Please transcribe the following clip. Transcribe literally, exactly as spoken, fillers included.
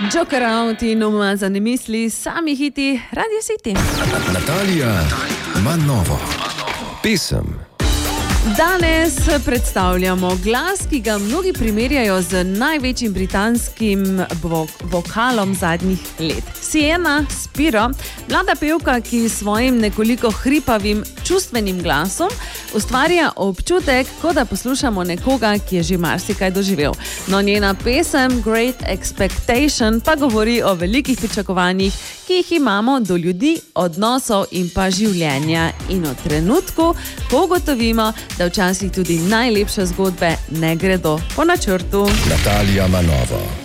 Joker Out in umazane misli, sami hiti, Radio City. Natalija Manova. Pesem. Danes predstavljamo glas, ki ga mnogi primerjajo z največjim britanskim vo vokalom zadnjih let. Sienna Spiro, mlada pevka, ki s svojim nekoliko hripavim, čustvenim glasom ustvarja občutek, kot da poslušamo nekoga, ki je že marsikaj doživel. No, njena pesem Great Expectation pa govori o velikih pričakovanjih, ki jih imamo do ljudi, odnosov in pa življenja. In o trenutku, ko ugotovimo, da včasih tudi najlepše zgodbe ne gredo po načrtu. Natalija Manova.